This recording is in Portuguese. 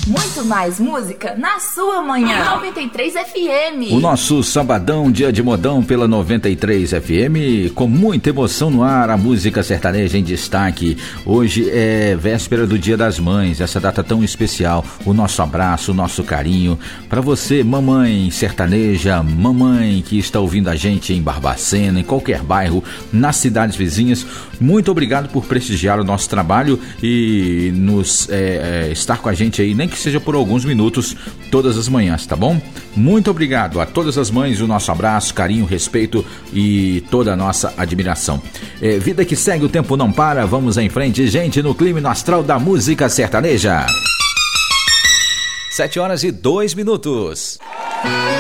Muito mais música na sua manhã. 93 FM. O nosso sabadão, dia de modão pela 93 FM, com muita emoção no ar, a música sertaneja em destaque. Hoje é véspera do Dia das Mães, essa data tão especial. O nosso abraço, o nosso carinho para você, mamãe sertaneja, mamãe que está ouvindo a gente em Barbacena, em qualquer bairro, nas cidades vizinhas. Muito obrigado por prestigiar o nosso trabalho e nos estar com a gente aí, nem que seja por alguns minutos, todas as manhãs, tá bom? Muito obrigado a todas as mães, o nosso abraço, carinho, respeito e toda a nossa admiração. Vida que segue, o tempo não para, vamos em frente, gente, no clima e no astral da música sertaneja. 7 horas e 2 minutos.